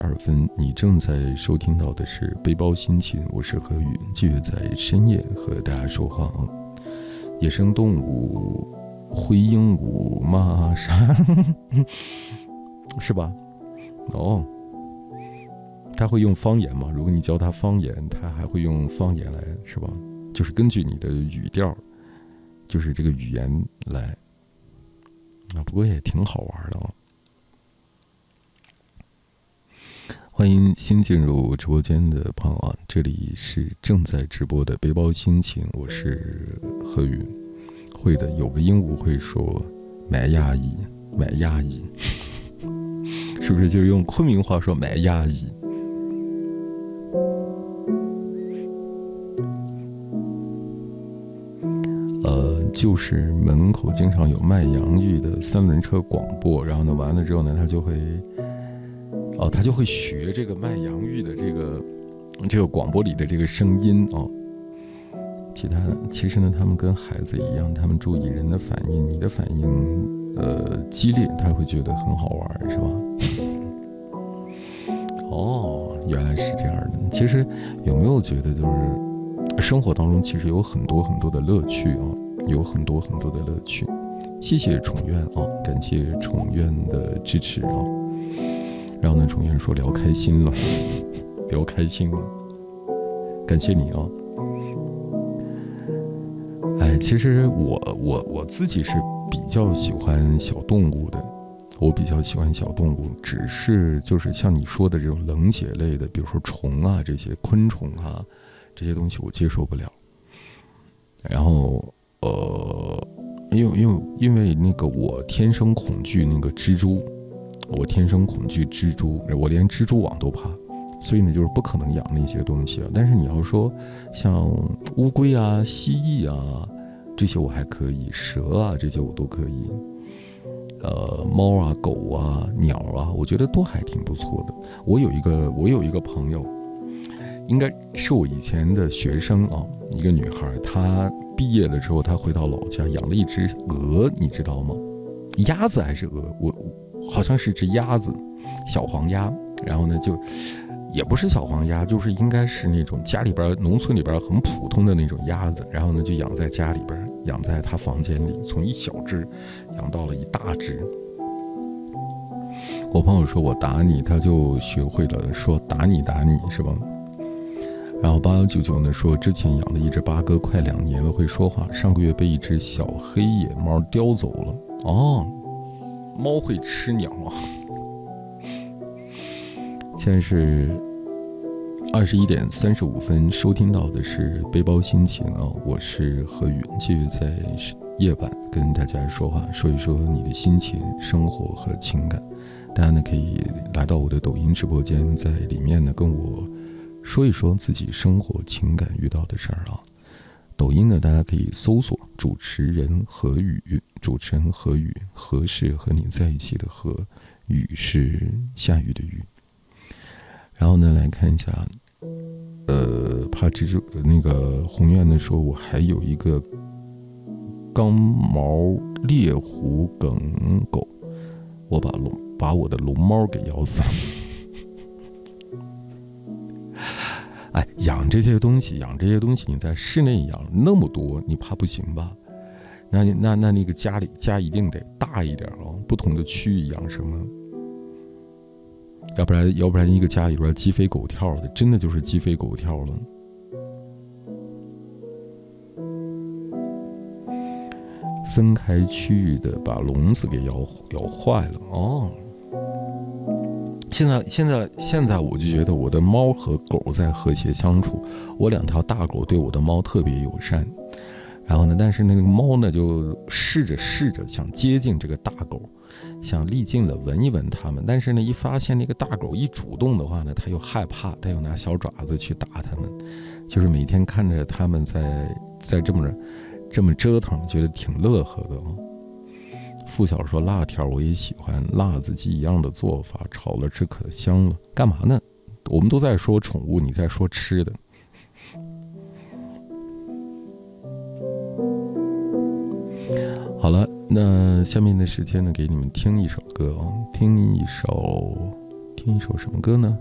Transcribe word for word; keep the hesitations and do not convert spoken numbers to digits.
二分，你正在收听到的是背包心情，我是何宇，继续在深夜和大家说话啊。野生动物灰鹦鹉玛莎是吧？哦，他会用方言吗？如果你教他方言，他还会用方言来，是吧？就是根据你的语调，就是这个语言来啊。不过也挺好玩的啊。欢迎新进入直播间的朋友啊，这里是正在直播的背包心情，我是何宇。会的，有个鹦鹉会说买亚裔，买亚裔，是不是就是用昆明话说买亚裔？呃，就是门口经常有卖洋芋的三轮车广播，然后呢，完了之后呢，他就会。哦，他就会学这个卖洋芋的这个这个广播里的这个声音哦。其他其实呢，他们跟孩子一样，他们注意人的反应，你的反应呃激烈，他会觉得很好玩，是吧？哦，原来是这样的。其实有没有觉得，就是生活当中其实有很多很多的乐趣啊、哦，有很多很多的乐趣。谢谢宠院啊、哦，感谢宠院的支持啊、哦。然后呢，崇元说聊开心了，聊开心了，感谢你啊！哎，其实我我我自己是比较喜欢小动物的，我比较喜欢小动物，只是就是像你说的这种冷血类的，比如说虫啊这些昆虫啊这些东西我接受不了。然后呃，因为因为因为那个我天生恐惧那个蜘蛛。我天生恐惧蜘蛛，我连蜘蛛网都怕，所以呢，就是不可能养那些东西啊。但是你要说像乌龟啊、蜥蜴啊这些我还可以，蛇啊这些我都可以，呃，猫啊、狗啊、鸟啊，我觉得都还挺不错的。我有一个我有一个朋友，应该是我以前的学生啊，一个女孩，她毕业了之后，她回到老家养了一只鹅，你知道吗？鸭子还是鹅？我。好像是只鸭子，小黄鸭，然后呢，就也不是小黄鸭，就是应该是那种家里边农村里边很普通的那种鸭子，然后呢就养在家里边，养在他房间里，从一小只养到了一大只。我朋友说我打你，他就学会了说打你打你，是吧？然后八幺九九呢说之前养了一只八哥，快两年了，会说话，上个月被一只小黑野猫叼走了。哦。猫会吃鸟啊！现在是二十一点三十五分，收听到的是背包心情啊，我是何宇，继续在夜晚跟大家说话，说一说你的心情、生活和情感。大家呢可以来到我的抖音直播间，在里面呢跟我说一说自己生活、情感遇到的事儿啊。抖音呢，大家可以搜索主持人何宇，主持人何宇，何是和你在一起的何，雨是下雨的雨。然后呢，来看一下，呃，怕蜘蛛那个宏愿的说，我还有一个刚毛猎狐梗狗，我把龙把我的龙猫给咬死了。哎，养这些东西，养这些东西，你在室内养那么多，你怕不行吧？那那那那个家里家一定得大一点哦，不同的区域养什么？要不然要不然一个家里边鸡飞狗跳的，真的就是鸡飞狗跳了。分开区域的把笼子给咬咬坏了哦。现在现在现在我就觉得我的猫和狗在和谐相处，我两条大狗对我的猫特别友善，然后呢，但是那个猫呢就试着试着想接近这个大狗，想历尽了闻一闻它们，但是呢一发现那个大狗一主动的话呢，它又害怕，它又拿小爪子去打它们，就是每天看着它们在在这么这么折腾，觉得挺乐呵的哦。付小说辣条我也喜欢，辣子鸡一样的做法，炒了吃可香了。干嘛呢？我们都在说宠物，你在说吃的。好了，那下面的时间呢，给你们听一首歌哦，听一首听一首什么歌呢？